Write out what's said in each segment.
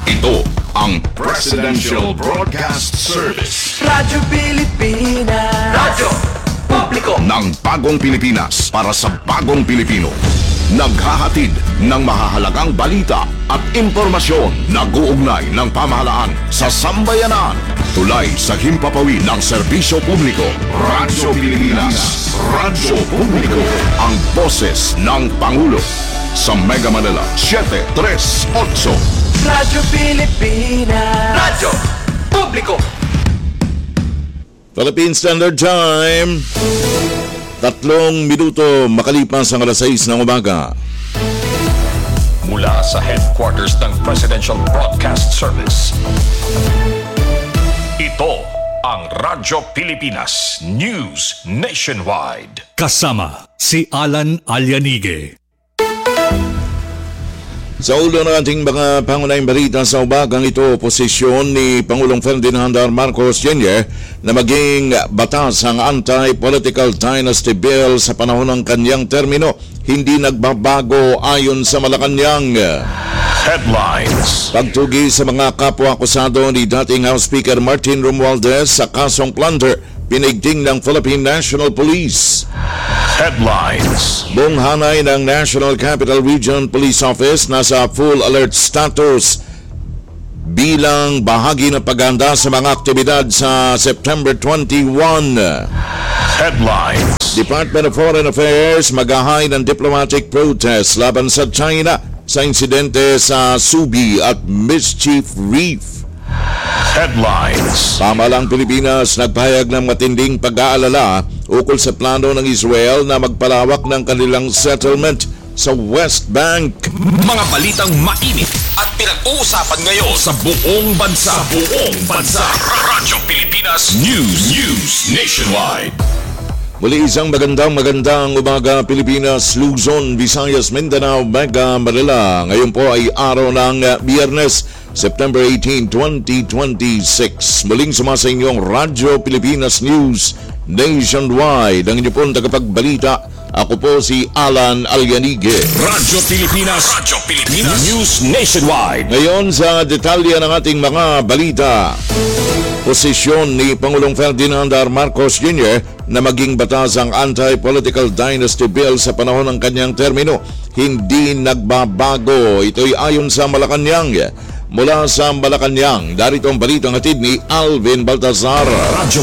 Ito ang Presidential Broadcast Service. Radyo Pilipinas. Radyo Publiko ng bagong Pilipinas para sa bagong Pilipino. Naghahatid ng mahahalagang balita at impormasyon na guugnay ng pamahalaan sa sambayanan. Tulay sa himpapawid ng serbisyo publiko. Radyo Pilipinas. Radyo Publiko. Ang boses ng Pangulo. Sa Mega Manila, 738. Radyo Pilipinas. Radyo Publiko. Philippine Standard Time, 3 minuto makalipas ang alas 6 ng umaga. Mula sa headquarters ng Presidential Broadcast Service, ito ang Radyo Pilipinas News Nationwide. Kasama si Alan Alianige. Sa ulo ng ating mga pangunahing balita sa umagang ito, posisyon ni Pangulong Ferdinand R. Marcos Jr. na maging batas ang Anti-Political Dynasty Bill sa panahon ng kanyang termino hindi nagbabago ayon sa Malacanang. Headlines. Pagtugi sa mga kapwa-akusado ni dating House Speaker Martin Romualdez sa kasong plunder, pinigting ng Philippine National Police. Headlines. Buong hanay ng National Capital Region Police Office nasa full alert status bilang bahagi ng paghahanda sa mga aktibidad sa September 21. Headlines. Department of Foreign Affairs maghahay ng diplomatic protest laban sa China sa insidente sa Subi at Mischief Reef. Headlines. Pamahalang Pilipinas nagpahayag ng matinding pag-aalala ukol sa plano ng Israel na magpalawak ng kanilang settlement sa West Bank. Mga balitang mainit at pinag-uusapan ngayon sa buong bansa. Radyo Pilipinas News Nationwide. Muli isang magandang umaga Pilipinas, Luzon, Visayas, Mindanao, Mega Manila. Ngayon po ay araw ng Biyernes, September 18, 2026. Muling sumasa inyong Radyo Pilipinas News Nationwide. Ang inyo pong tagapagbalita, ako po si Alan Alianige. Radyo Pilipinas News Nationwide. Ngayon sa detalye ng ating mga balita. Posisyon ni Pangulong Ferdinand R. Marcos Jr. na maging batas ang Anti-Political Dynasty Bill sa panahon ng kanyang termino hindi nagbabago. Ito'y ayon sa Malacanang. Mula sa Malacanang, darito ang balitang hatid ni Alvin Baltazar. Radyo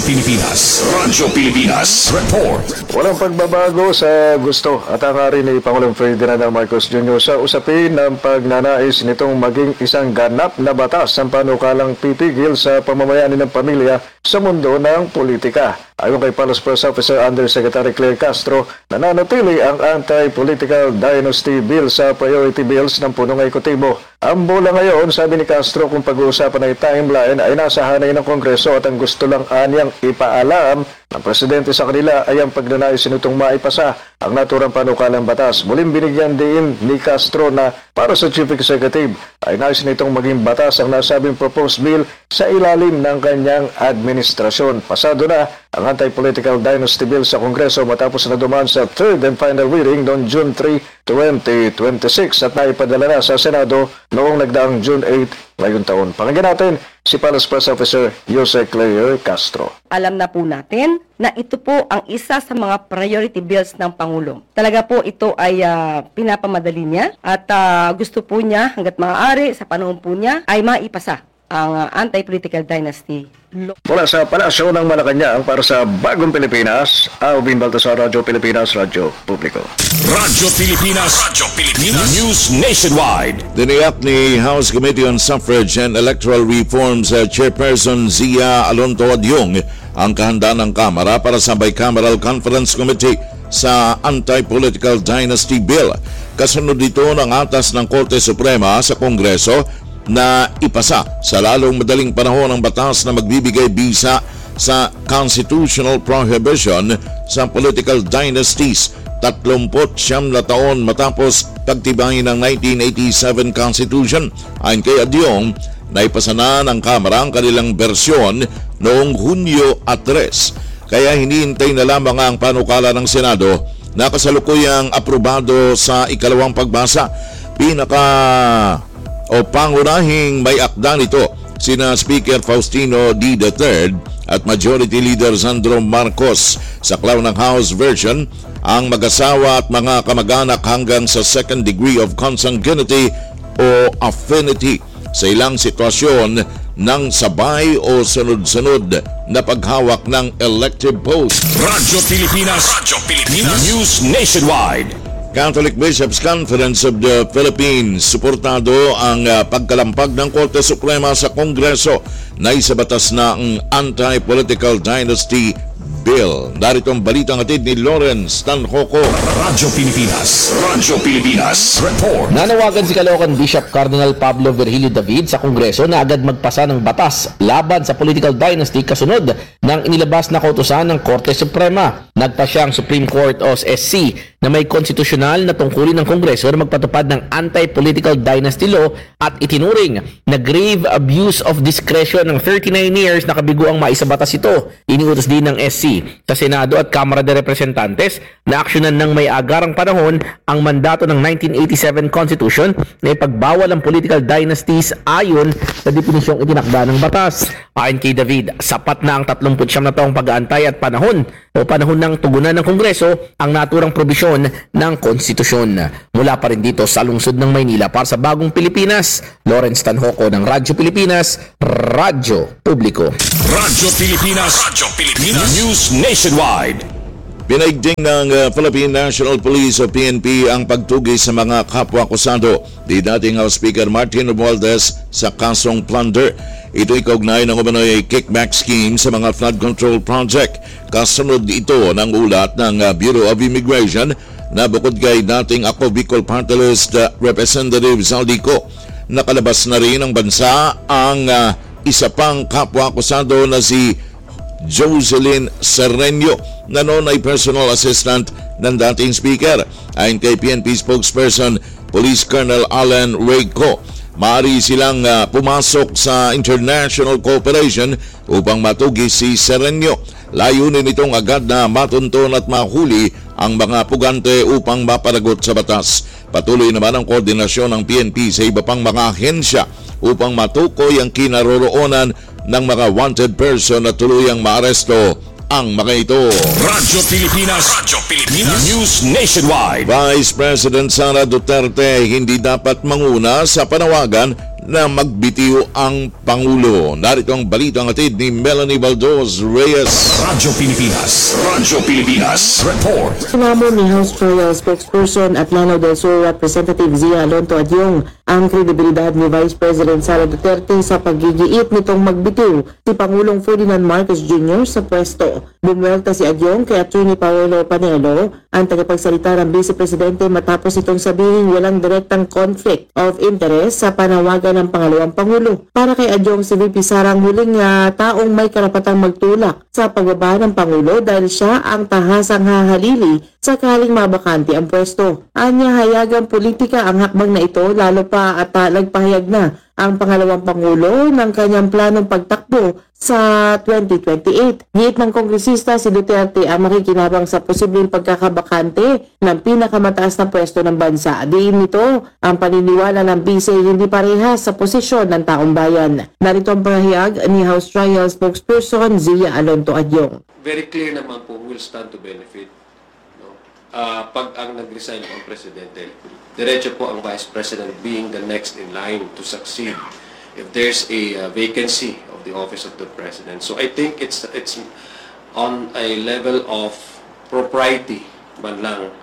Pilipinas Report. Walang pagbabago sa gusto at hangarin ni Pangulong Ferdinand Marcos Jr. sa usapin ng pagnanais nitong maging isang ganap na batas ng panukalang pipigil sa pamamayani ng pamilya sa mundo ng politika. Ayon kay Palace Press Officer Undersecretary Claire Castro, nananatili ang Anti-Political Dynasty Bill sa priority bills ng punong ekutibo. Ang bola ngayon, sabi ni Castro, kung pag-uusapan ay timeline ay nasa hanay ng Kongreso at ang gusto lang anyang ipaalam ng Presidente sa kanila ay ang pagnanais nitong maipasa ang naturang panukalang batas. Muling binigyan din ni Castro na para sa Chief Executive ay nais nitong maging batas ang nasabing proposed bill sa ilalim ng kanyang administrasyon. Pasado na ang Anti-Political Dynasty Bill sa Kongreso matapos na dumaan sa third and final reading noong June 3, 2026 at naipadala na sa Senado noong nagdaang June 8 ngayong taon. Pakinggan natin si Palace Press Officer Jose Claire Castro. Alam na po natin na ito po ang isa sa mga priority bills ng Pangulo. Talaga po ito ay pinapamadali niya at gusto po niya hanggat maaari sa panahon po niya ay maipasa ang Anti-Political Dynasty Law. Mula sa Palasyo ng Malacanang para sa Bagong Pilipinas, Alvin Baltasar, Radyo Pilipinas, Radyo Publiko. Radyo Pilipinas News Nationwide. Diniyak ni House Committee on Suffrage and Electoral Reforms Chairperson Zia Alonto Adyong ang kahandaan ng Kamara para sa Bicameral Conference Committee sa Anti-Political Dynasty Bill. Kasunod dito ng atas ng Korte Suprema sa Kongreso na ipasa sa lalong madaling panahon ang batas na magbibigay bisa sa constitutional prohibition sa political dynasties 39 na taon matapos pagtibayin ng 1987 Constitution. Ayon kay Adyong, naipasa na ng Kamara ang kanilang bersyon noong Hunyo 3. Kaya hinihintay na lamang ang panukala ng Senado na kasalukuyang aprobado sa ikalawang pagbasa. o pangunahing may akda nito sina Speaker Faustino D. III at Majority Leader Sandro Marcos. Sa klaw ng House version, ang mag-asawa at mga kamag-anak hanggang sa second degree of consanguinity o affinity sa ilang sitwasyon ng sabay o sunod-sunod na paghawak ng elective post. Radyo Pilipinas. News Nationwide. Catholic Bishops' Conference of the Philippines suportado ang pagkalampag ng Korte Suprema sa Kongreso na isabatas na ang Anti-Political Dynasty Bill. Narito ang balitang hatid ni Lawrence Tanhoco. Radyo Pilipinas. Report. Nanawagan si Caloocan Bishop Cardinal Pablo Virgilio David sa Kongreso na agad magpasa ng batas laban sa political dynasty kasunod ng inilabas na kautusan ng Korte Suprema. Nagpasya ang Supreme Court o SC na may konstitusyonal na tungkulin ng Kongreso na magpatupad ng anti-political dynasty law at itinuring na grave abuse of discretion ng 39 years na kabiguang maisabatas ito. Iniutos din ng SC sa Senado at Kamara de Representantes na aksyonan ng may agarang panahon ang mandato ng 1987 Constitution na ipagbawal ang political dynasties ayon sa definisyong itinakda ng batas. Ayon kay David, sapat na ang 39 na taong pag-aantay at panahon ng tugunan ng Kongreso ang naturang probisyon ng konstitusyon. Mula pa rin dito sa lungsod ng Maynila para sa Bagong Pilipinas, Lawrence Tanhoco ng Radyo Pilipinas, Radyo Publiko. Radyo Pilipinas. News Nationwide. Pinaigting ng Philippine National Police o PNP ang pagtugis sa mga kapwa-akusado ni dating House Speaker Martin Romualdez sa kasong plunder. Ito'y kaugnay ng umano'y kickback scheme sa mga flood control project. Kasunod ito ng ulat ng Bureau of Immigration na bukod kay dating Ako Bicol Party List Representative Zaldico, nakalabas na rin ng bansa ang isa pang kapwa-akusado na si Jocelyn Serreño na noon ay personal assistant ng dating speaker. Ayon kay PNP spokesperson Police Colonel Alan Reyco, maaari silang pumasok sa international cooperation upang matugis si Serreño. Layunin itong agad na matunton at mahuli ang mga pugante upang mapanagot sa batas. Patuloy naman ang koordinasyon ng PNP sa iba pang mga ahensya upang matukoy ang kinaroroonan ng mga wanted person at tuluyang maaresto ang mga ito. Radyo Pilipinas. News Nationwide. Vice President Sara Duterte hindi dapat manguna sa panawagan na magbitiw ang Pangulo. Narito ang balitang hatid ni Melanie Baldos Reyes. Radyo Pilipinas. Report. Sinamo ni House Trial Spokesperson at Lanao del Sur Representative Zia Alonto Adyong ang kredibilidad ni Vice President Sara Duterte sa paggigiit nitong magbitiw si Pangulong Ferdinand Marcos Jr. sa pwesto. Bumuelta si Adyong kay Attorney Paolo Panelo, ang tagapagsalita ng Vice Presidente, matapos itong sabihin walang direktang conflict of interest sa panawagan ng pangalawang Pangulo. Para kay Adyong, si VP Sara ang huling taong may karapatang magtulak sa pagbaba ng Pangulo dahil siya ang tahasang hahalili sakaling mabakante ang pwesto. Anya, hayagang politika ang hakbang na ito, lalo pa at nagpahayag na ang pangalawang Pangulo ng kanyang planong pagtakbo sa 2028. Ngiit ng kongresista, si Duterte ang makikinabang sa posibleng pagkakabakante ng pinakamataas na pwesto ng bansa. Diin nito ang paniniwala ng bise hindi parehas sa posisyon ng taong bayan. Narito ang pahayag ni House Trial Spokesperson Zia Alonto Adyong. Very clear naman po who will stand to benefit. Pag ang nag-resign ang presidente, diretso po ang vice president being the next in line to succeed if there's a vacancy of the office of the president. So I think it's on a level of propriety man lang,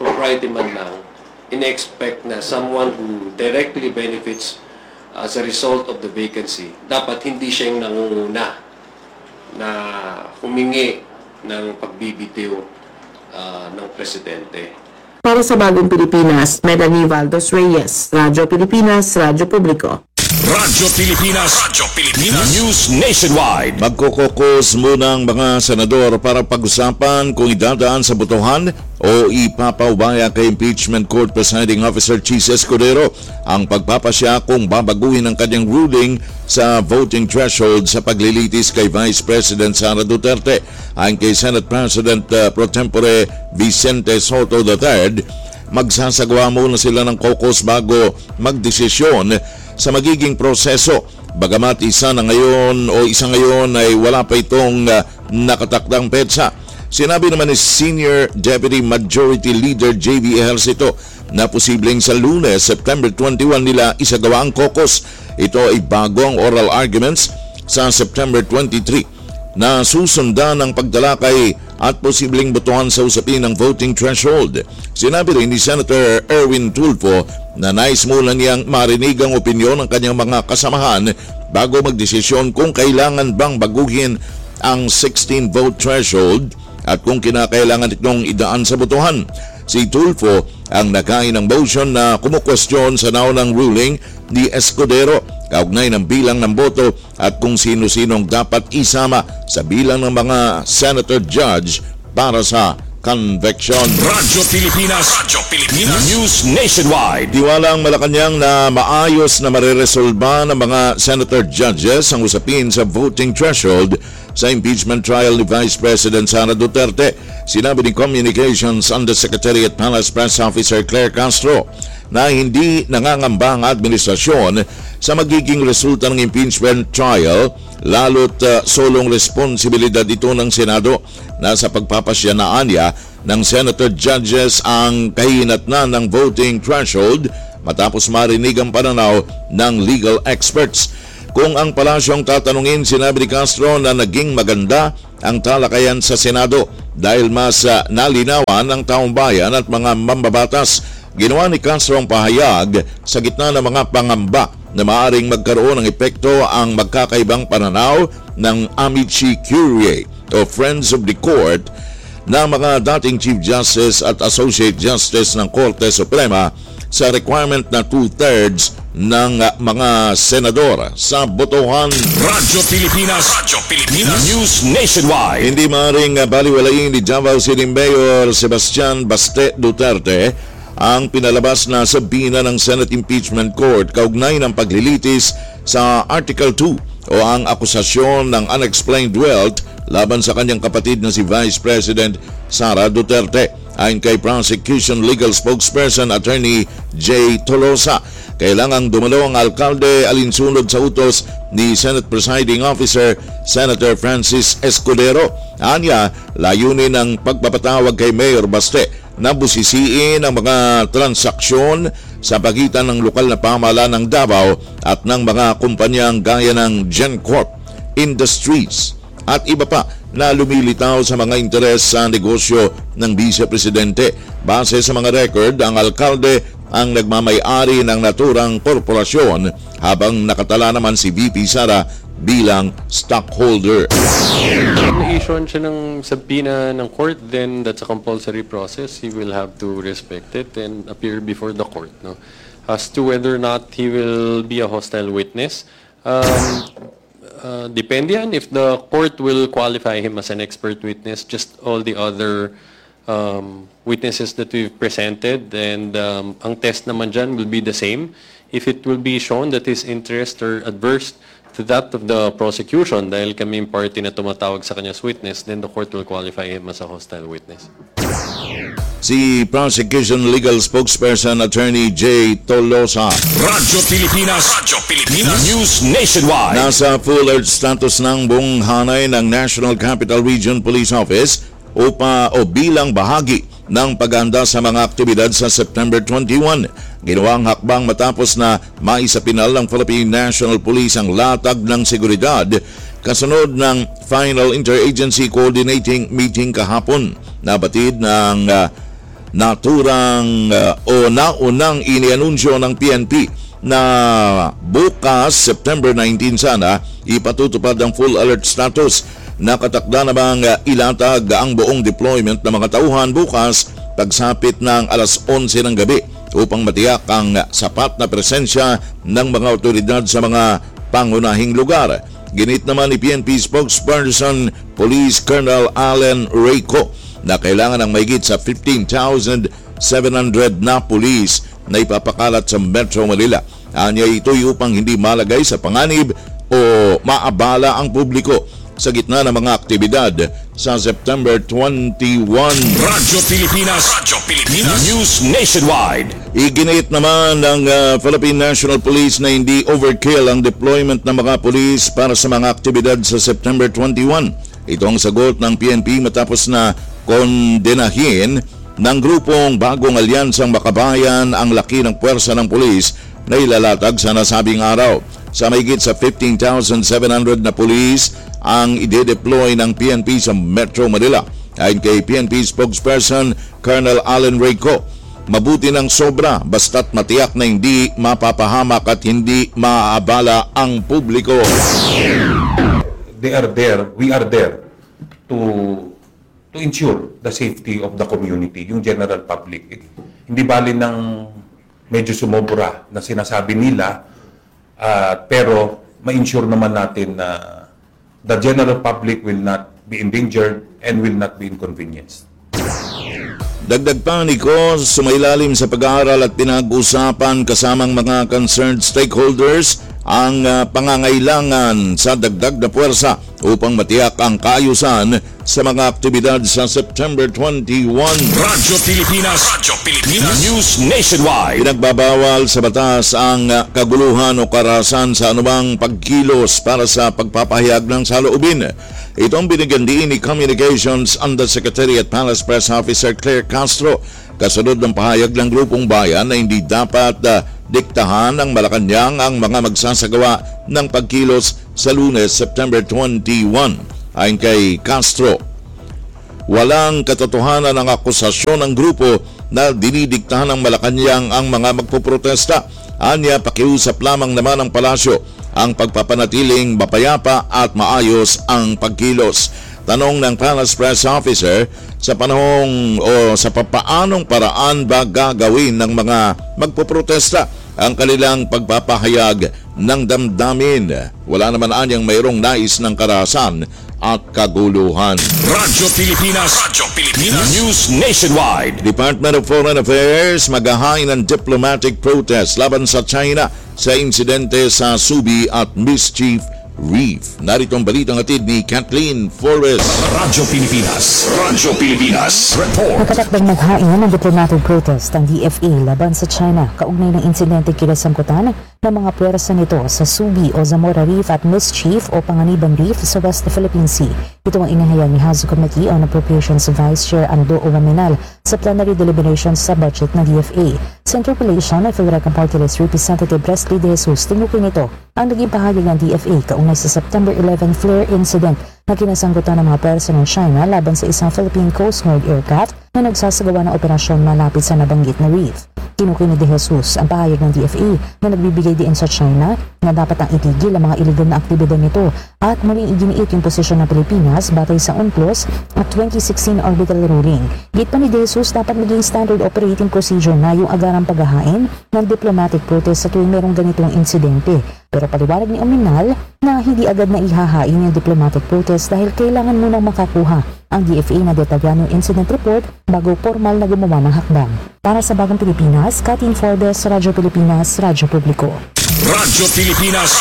in-expect na someone who directly benefits as a result of the vacancy, dapat hindi siya yung nangunguna na humingi ng pagbibitiw ng presidente. Para sa Bagong Pilipinas, Melanie Baldos Reyes, Radyo Pilipinas, Radyo Publiko. Radyo Pilipinas. News Nationwide. Magkukokos muna ang mga senador para pag-usapan kung idadaan sa botohan o ipapaubaya kay Impeachment Court Presiding Officer Chis Escudero ang pagpapasya kung babaguhin ang kanyang ruling sa voting threshold sa paglilitis kay Vice President Sara Duterte. Ayon kay Senate President Pro Tempore Vicente Soto III, magsasagawa muna sila ng caucus bago magdesisyon sa magiging proseso. Bagamat isa ngayon ay wala pa itong nakatakdang petsa. Sinabi naman ni Senior Deputy Majority Leader J.V. Ejercito na posibleng sa Lunes, September 21 nila isagawa ang caucus. Ito ay bago ang oral arguments sa September 23 na susundan ng pagtalakay at posibleng botohan sa usapin ng voting threshold. Sinabi rin ni Senator Erwin Tulfo na nais muna niyang marinig ang opinyon ng kanyang mga kasamahan bago magdesisyon kung kailangan bang baguhin ang 16-vote threshold at kung kinakailangan itong idaan sa botohan. Si Tulfo ang nakain ng motion na kumukwestiyon sa naunang ruling ni Escudero kaugnay ng bilang ng boto at kung sino-sinong dapat isama sa bilang ng mga senator judge para sa conviction. Radyo Pilipinas News Nationwide. Tiwalang Malacanang na maayos na mareresolba ng mga senator judges ang usapin sa voting threshold sa impeachment trial ni Vice President Sara Duterte. Sinabi ni Communications Undersecretary at Palace Press Officer Claire Castro na hindi nangangamba ang administrasyon sa magiging resulta ng impeachment trial, lalo't solong responsibilidad ito ng Senado na sa pagpapasya na anya ng senator judges ang kahinatnan ng voting threshold matapos marinig ang pananaw ng legal experts. Kung ang palasyo ang tatanungin, sinabi ni Castro na naging maganda ang talakayan sa Senado dahil mas nalinawan ng taong bayan at mga mambabatas. Ginawa ni Castro ang pahayag sa gitna ng mga pangamba na maaaring magkaroon ng epekto ang magkakaibang pananaw ng Amici Curiae o Friends of the Court na mga dating Chief Justice at Associate Justice ng Korte Suprema sa requirement na 2/3 ng mga senador sa botohan. Radyo Pilipinas News Nationwide. Hindi maaaring baliwalain ni Davao City Mayor Sebastian Baste Duterte ang pinalabas na sabina ng Senate Impeachment Court kaugnay ng paglilitis sa Article 2 o ang akusasyon ng unexplained wealth laban sa kanyang kapatid na si Vice President Sara Duterte. Ayon kay Prosecution Legal Spokesperson Attorney J. Tolosa, kailangang dumalo ang alkalde alinsunod sa utos ni Senate Presiding Officer Senator Francis Escudero. Anya, layunin ng pagpapatawag kay Mayor Baste na busisiin ang mga transaksyon sa pagitan ng lokal na pamahalaan ng Davao at ng mga kumpanyang gaya ng GenCorp Industries at iba pa na lumilitaw sa mga interes sa negosyo ng Vice Presidente. Base sa mga record, ang alkalde ang nagmamay-ari ng naturang korporasyon habang nakatala naman si VP Sara bilang stockholder. Na-issuean siya ng subpoena ng court, then that's a compulsory process. He will have to respect it and appear before the court. No? As to whether or not he will be a hostile witness, depende yan if the court will qualify him as an expert witness, just all the other witnesses that we've presented, and ang test naman dyan will be the same. If it will be shown that his interests are adverse to that of the prosecution dahil kami yung party na tumatawag sa kanya as witness, then the court will qualify him as a hostile witness. Si Prosecution Legal Spokesperson Attorney J. Tolosa. Radyo Pilipinas News Nationwide. Nasa full alert status ng buong hanay ng National Capital Region Police Office bilang bahagi ng paghahanda sa mga aktibidad sa September 21. Ginawang hakbang matapos na maisapinal ng Philippine National Police ang latag ng seguridad kasunod ng Final Interagency Coordinating Meeting kahapon. Nabatid ng naunang inianunsyo ng PNP na bukas September 19 sana ipatutupad ang full alert status. Nakatakda namang ilatag ang buong deployment ng mga tauhan bukas pagsapit ng alas 11 ng gabi upang matiyak ang sapat na presensya ng mga otoridad sa mga pangunahing lugar. Ginit naman ni PNP spokesperson Police Colonel Allen Reyco na kailangan ng mahigit sa 15,700 na pulis na ipapakalat sa Metro Manila. Anya ito'y upang hindi malagay sa panganib o maabala ang publiko sa gitna ng mga aktibidad sa September 21. Radyo Pilipinas. News Nationwide. Iginit naman ng Philippine National Police na hindi overkill ang deployment ng mga pulis para sa mga aktibidad sa September 21. Ito ang sagot ng PNP matapos na kondenahin ng grupong Bagong Alyansang Makabayan ang laki ng puwersa ng pulis na ilalatag sa nasabing araw. Sa mahigit sa 15,700 na pulis ang ide-deploy ng PNP sa Metro Manila. Ayon kay PNP spokesperson Colonel Allen Reyco, mabuti ng sobra basta't matiyak na hindi mapapahamak at hindi maaabala ang publiko. They are there, we are there to ensure the safety of the community, yung general public. Hindi bali ng medyo sumobra na sinasabi nila, pero ma-ensure naman natin na the general public will not be endangered and will not be inconvenienced. Dagdag pa niko, sumailalim sa pag-aaral at pinag-usapan kasamang mga concerned stakeholders ang pangangailangan sa dagdag na puwersa upang matiyak ang kaayusan sa mga aktibidad sa September 21. Radyo Pilipinas. News Nationwide. Pinagbabawal sa batas ang kaguluhan o karahasan sa anumang pagkilos para sa pagpapahayag ng saloobin. Itong binigyan din ni Communications Undersecretary at Palace Press Officer Claire Castro kasunod ng pahayag ng grupong bayan na hindi dapat diktahan ng Malacanang ang mga magsasagawa ng pagkilos sa Lunes, September 21. Ayon kay Castro, walang katotohanan ang akusasyon ng grupo na dinidiktahan ng Malacanang ang mga magpoprotesta. Anya, pakiusap lamang naman ng palasyo ang pagpapanatiling mapayapa at maayos ang pagkilos. Tanong ng Palace Press Officer, sa panahong o sa papaanong paraan ba gagawin ng mga magpoprotesta ang kanilang pagpapahayag ng damdamin? Wala naman anyang mayroong nais ng karahasan at kaguluhan. Radyo Pilipinas. News Nationwide. Department of Foreign Affairs maghahain ng diplomatic protest laban sa China sa insidente sa Subi at Mischief Reef. Narito ang balitang hatid ni Kathleen Flores. Radyo Pilipinas. Report. Nakatakdang maghain ng diplomatic protest ang DFA laban sa China kaugnay ng insidente kinasangkutan ng mga puwersa nito sa Subi o Zamora Reef at Mischief o Panganiban Reef sa West Philippine Sea. Ito ang inihayag ni House Committee on Appropriations Vice Chair Ando Uraminal sa plenary deliberations sa budget ng DFA. Sa interpellation ng Federal Party List Representative Presley De Jesus, tinukoy nito ang naging pahayag ng DFA kaugnay sa September 11 flare incident na kinasangkutan ng mga puwersa ng China laban sa isang Philippine Coast Guard aircraft na nagsasagawa ng operasyon malapit sa nabanggit na reef. Tinukoy ni De Jesus ang pahayag ng DFA na nagbibigay diin sa China na dapat ang itigil ang mga iligal na aktibidad nito at muling iginiit yung posisyon ng Pilipinas batay sa UNCLOS at 2016 orbital ruling. Git pa ni De Jesus, dapat maging standard operating procedure na yung agarang paghahain ng diplomatic protest sa tuwing merong ganitong insidente. Pero paliwanag ni Ominal na hindi agad na ihahain yung diplomatic protest dahil kailangan munang makakuha ang DFA na detalyadong incident report bago formal na gumawa ng hakbang. Para sa Bagong Pilipinas, Kathleen Forbes, Radyo Pilipinas, Radyo Publiko. Radyo Pilipinas.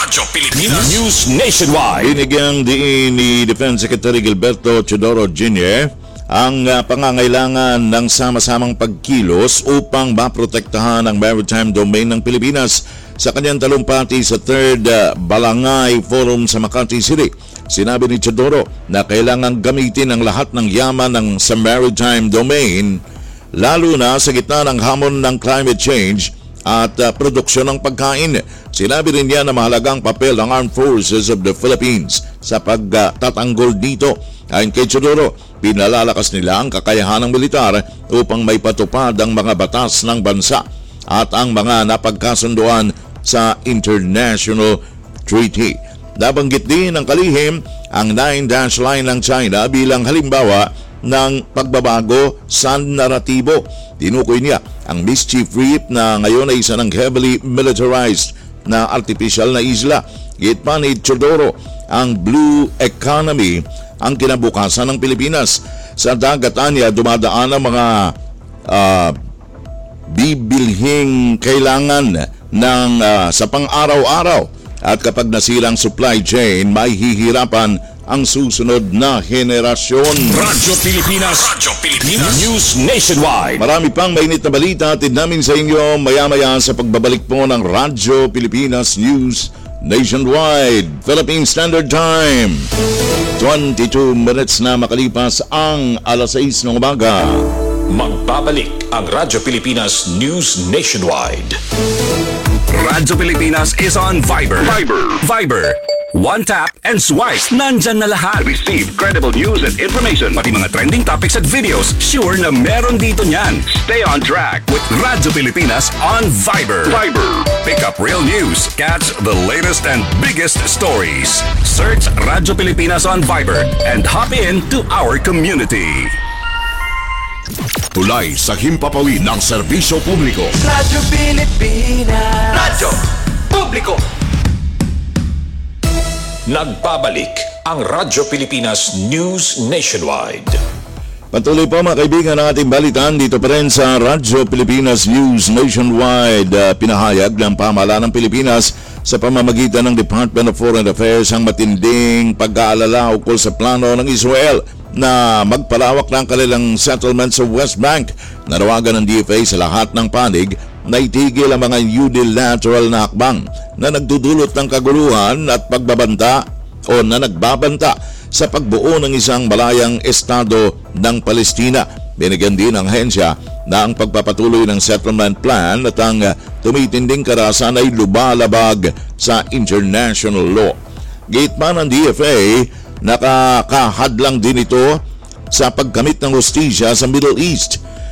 News Nationwide. Binigyang diin ni Defense Secretary Gilberto Teodoro Jr. ang pangangailangan ng sama-samang pagkilos upang maprotektahan ang maritime domain ng Pilipinas. Sa kanyang talumpati sa 3rd Balangay Forum sa Makati City, sinabi ni Teodoro na kailangan gamitin ang lahat ng yaman ng sa maritime domain, lalo na sa gitna ng hamon ng climate change at produksyon ng pagkain. Sinabi rin niya na mahalagang papel ng Armed Forces of the Philippines sa pagtatanggol dito. Ayon kay Teodoro, pinalalakas nila ang kakayahan ng militar upang may patupad ang mga batas ng bansa at ang mga napagkasunduan sa international treaty. Nabanggit din ng kalihim ang 9-dash line ng China bilang halimbawa ng pagbabago sa naratibo. Tinukoy niya ang Mischief Reef na ngayon ay isa ng heavily militarized na artificial na isla. Git pa ni Teodoro, ang blue economy ang kinabukasan ng Pilipinas. Sa dagatan niya dumadaan ang mga bibilhing kailangan ng sa pang-araw-araw at kapag nasirang supply chain, mahihirapan ang susunod na henerasyon. Radyo Pilipinas. News Nationwide. Marami pang mainit na balita atid namin sa inyo maya-maya sa pagbabalik po ng Radyo Pilipinas News Nationwide. Philippine Standard Time. 22 minutes na makalipas ang alas 6 ng umaga. Magbabalik ang Radyo Pilipinas News Nationwide. Radyo Pilipinas is on Viber. Viber. One tap and swipe. Nandyan na lahat. Receive credible news and information. Pati mga trending topics at videos. Sure na meron dito niyan. Stay on track with Radyo Pilipinas on Viber. Pick up real news. Catch the latest and biggest stories. Search Radyo Pilipinas on Viber and hop in to our community. Tulay sa himpapawid ng serbisyo publiko. Radyo Pilipinas. Radyo Publiko. Nagbabalik ang Radyo Pilipinas News Nationwide. Patuloy po mga kaibigan ang ating balitaan dito pa rin sa Radyo Pilipinas News Nationwide. Pinahayag ng pamahalaan ng Pilipinas sa pamamagitan ng Department of Foreign Affairs ang matinding pag-aalala ukol sa plano ng Israel na magpalawak ng kanilang settlement sa West Bank. Nanawagan ng DFA sa lahat ng panig na itigil ang mga unilateral na hakbang na nagdudulot ng kaguluhan at pagbabanta o na nagbabanta sa pagbuo ng isang malayang estado ng Palestina. Binigyan din ng ahensya na ang pagpapatuloy ng settlement plan at ang tumitinding karahasan ay lumalabag sa international law. Gitman ng DFA, nakakahadlang din ito sa pagkamit ng hustisya sa Middle East.